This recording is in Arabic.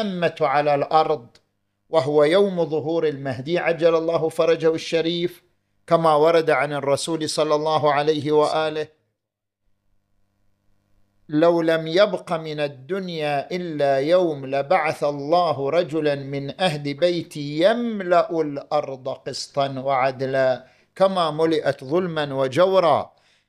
العامة على الأرض، وهو يوم ظهور المهدي عجل الله فرجه الشريف، كما ورد عن الرسول صلى الله عليه وآله: لو لم يبق من الدنيا إلا يوم لبعث الله رجلا من أهل بيتي يملأ الأرض قسطا وعدلا كما ملئت ظلما وجورا.